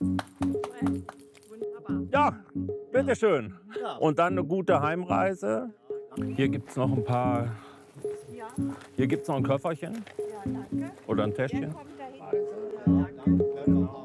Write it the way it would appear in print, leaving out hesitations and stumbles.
Ja, bitteschön. Und dann eine gute Heimreise. Hier gibt es noch ein paar. Hier gibt es noch ein Köfferchen. Oder ein Täschchen. Danke.